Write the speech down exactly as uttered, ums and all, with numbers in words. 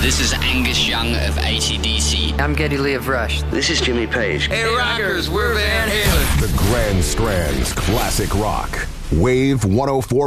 This is Angus Young of A C D C. I'm Geddy Lee of Rush. This is Jimmy Page. Hey, rockers, we're Van Halen. The Grand Strand's classic rock. Wave one oh four.